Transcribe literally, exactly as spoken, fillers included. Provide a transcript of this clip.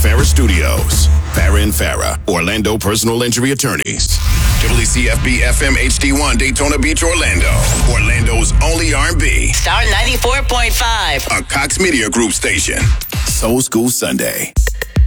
Farah Studios. Farah and Farah, Orlando personal injury attorneys. W C F B F M H D one, Daytona Beach, Orlando. Orlando's only R and B. Star ninety-four point five. A Cox Media Group station. Soul School Sunday.